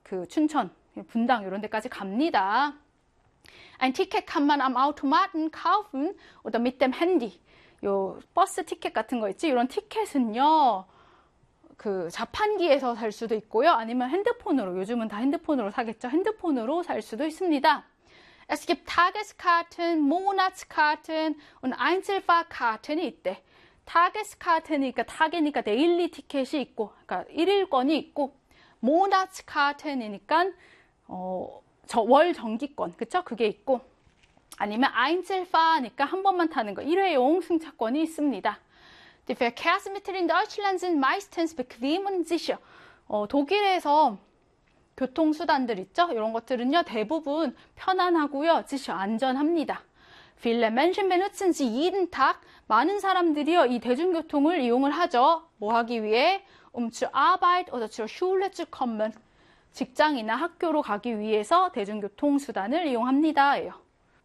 그 춘천, 분당 이런 데까지 갑니다. Ein Ticket kann man am Automaten kaufen oder mit dem Handy. 요 버스 티켓 같은 거 있지? 이런 티켓은요. 그 자판기에서 살 수도 있고요. 아니면 핸드폰으로, 요즘은 다 핸드폰으로 사겠죠. 핸드폰으로 살 수도 있습니다. Es gibt Tageskarten, Monatskarten und Einzelfahrkarten이 있대. Tageskarten이니까 타게니까 데일리 티켓이 있고, 그러니까 일일권이 있고, Monatskarten이니까 월 정기권, 그쵸? 그게 있고, 아니면 Einzelfahr니까 한 번만 타는 거, 일회용 승차권이 있습니다. Die Verkehrsmittel in Deutschland sind meistens bequem und sicher. 독일에서 교통수단들 있죠? 이런 것들은요, 대부분 편안하고요, sicher, 안전합니다. Viele Menschen benutzen sie jeden Tag. 많은 사람들이요, 이 대중교통을 이용을 하죠. 뭐 하기 위해? zur Arbeit oder zur Schule zu kommen. 직장이나 학교로 가기 위해서 대중교통수단을 이용합니다. 예요.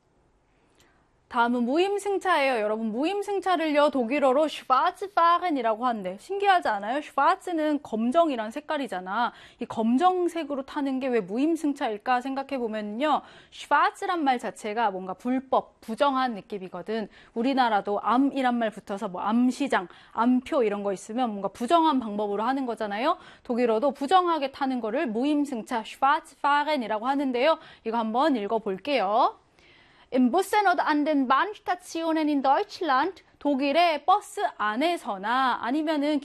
다음은 무임승차예요. 여러분, 무임승차를요, 독일어로 Schwarzfahren이라고 하는데 신기하지 않아요? Schwarz는 검정이란 색깔이잖아. 이 검정색으로 타는 게 왜 무임승차일까 생각해보면요, Schwarz란 말 자체가 뭔가 불법, 부정한 느낌이거든. 우리나라도 암이란 말 붙어서 뭐 암시장, 암표 이런 거 있으면 뭔가 부정한 방법으로 하는 거잖아요. 독일어도 부정하게 타는 거를 무임승차, Schwarzfahren이라고 하는데요. 이거 한번 읽어볼게요. Im Bussen oder an den Bahnstationen in Deutschland, 독일의 버스 안에서나 아니면은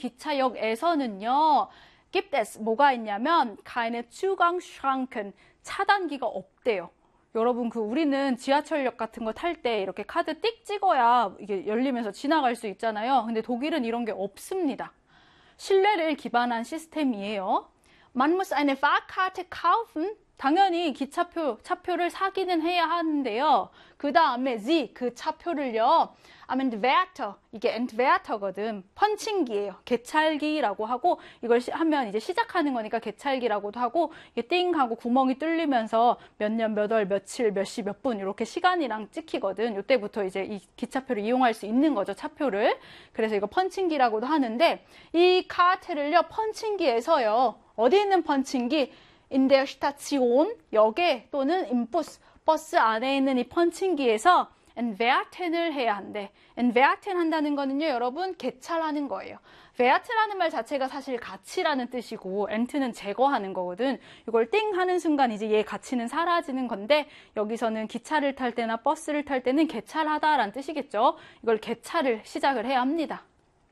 기차역에서는요, gibt es, 뭐가 있냐면, keine Zugangsschranken, 차단기가 없대요. 여러분, 우리는 지하철역 같은 거 탈 때 이렇게 카드 띡 찍어야 이게 열리면서 지나갈 수 있잖아요. 근데 독일은 이런 게 없습니다. 신뢰를 기반한 시스템이에요. Man muss eine Fahrkarte kaufen. 당연히 차표를 사기는 해야 하는데요. 그 다음에 Sie, 그 차표를요, am Entwerter, 이게 Entwerter거든. 펀칭기예요. 개찰기라고 하고, 이걸 하면 이제 시작하는 거니까 개찰기라고도 하고, 이게 띵 하고 구멍이 뚫리면서 몇 년, 몇 월, 며칠, 몇 시, 몇 분 이렇게 시간이랑 찍히거든. 이때부터 이제 이 기차표를 이용할 수 있는 거죠, 차표를. 그래서 이거 펀칭기라고도 하는데, 이 카트를요, 펀칭기에서요, 어디 있는 펀칭기? In der Station, 역에 또는 im Bus, 버스 안에 있는 이 펀칭기에서 entwerten을 해야 한대. entwerten 한다는 거는요, 여러분, 개찰하는 거예요. wert라는 말 자체가 사실 가치라는 뜻이고, ent는 제거하는 거거든. 이걸 띵 하는 순간 이제 얘 가치는 사라지는 건데, 여기서는 기차를 탈 때나 버스를 탈 때는 개찰하다라는 뜻이겠죠. 이걸 개찰을 시작을 해야 합니다.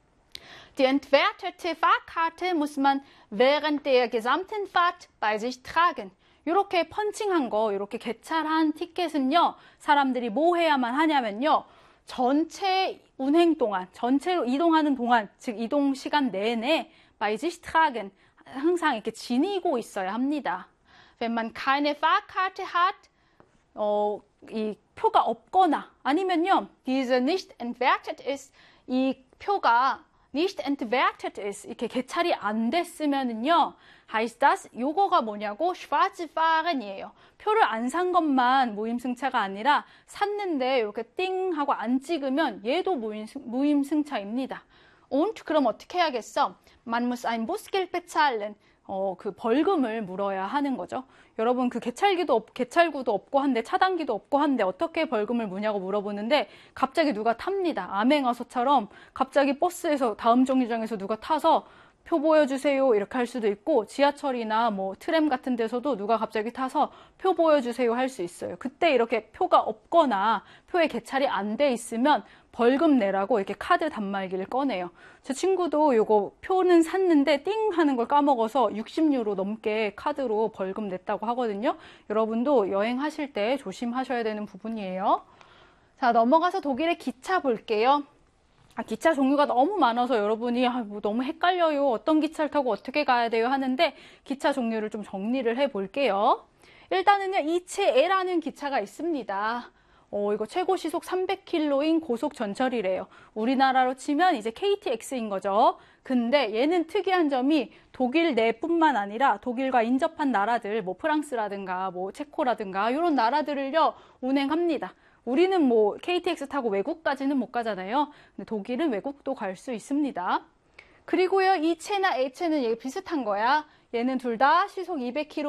Die entwertete Fahrkarte muss man während der gesamten Fahrt bei sich tragen. 이렇게 펀칭한 거, 이렇게 개찰한 티켓은요, 사람들이 뭐 해야만 하냐면요, 전체 운행 동안, 전체로 이동하는 동안, 즉 이동 시간 내내 bei sich tragen, 항상 이렇게 지니고 있어야 합니다. Wenn man keine Fahrkarte hat, 이 표가 없거나, 아니면요, diese nicht entwertet ist, 이 표가 nicht entwertet ist, 이렇게 개찰이 안 됐으면은요, heißt das, 요거가 뭐냐고, Schwarzfahren이에요. 표를 안 산 것만 무임승차가 아니라 샀는데 이렇게 띵 하고 안 찍으면 얘도 무임승차입니다. Und 그럼 어떻게 해야겠어? Man muss ein Busgeld bezahlen. 그 벌금을 물어야 하는 거죠. 여러분, 그 개찰구도 없고 한데, 차단기도 없고 한데, 어떻게 벌금을 무냐고 물어보는데, 갑자기 누가 탑니다. 암행어소처럼 갑자기 버스에서, 다음 정류장에서 누가 타서 표 보여주세요. 이렇게 할 수도 있고, 지하철이나 뭐 트램 같은 데서도 누가 갑자기 타서 표 보여주세요 할 수 있어요. 그때 이렇게 표가 없거나 표에 개찰이 안 돼 있으면 벌금 내라고 이렇게 카드 단말기를 꺼내요. 제 친구도 요거 표는 샀는데 띵 하는 걸 까먹어서 60유로 넘게 카드로 벌금 냈다고 하거든요. 여러분도 여행하실 때 조심하셔야 되는 부분이에요. 자, 넘어가서 독일의 기차 볼게요. 기차 종류가 너무 많아서 여러분이 뭐 너무 헷갈려요. 어떤 기차를 타고 어떻게 가야 돼요 하는데 기차 종류를 좀 정리를 해 볼게요. 일단은요, 이체에라는 기차가 있습니다. 이거 최고 시속 300km인 고속 전철이래요. 우리나라로 치면 이제 KTX인 거죠. 근데 얘는 특이한 점이 독일 내뿐만 아니라 독일과 인접한 나라들, 뭐 프랑스라든가 뭐 체코라든가 이런 나라들을요, 운행합니다. 우리는 뭐 KTX 타고 외국까지는 못 가잖아요. 근데 독일은 외국도 갈 수 있습니다. 그리고요, 이체나 A체는 얘 비슷한 거야. 얘는 둘 다 시속 200km